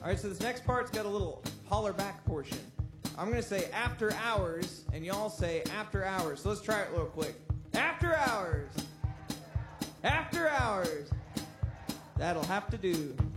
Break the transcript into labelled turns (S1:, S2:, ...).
S1: All right, so this next part's got a little holler back portion. I'm going to say after hours, and y'all say after hours. So let's try it real quick. After hours. After hours. That'll have to do.